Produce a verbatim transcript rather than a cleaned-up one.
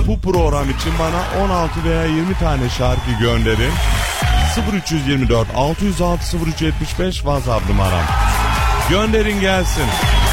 bu program için bana on altı veya yirmi tane şarkı gönderin. sıfır üç yirmi dört altı yüz altı sıfır üç yetmiş beş WhatsApp numaram. Gönderin gelsin.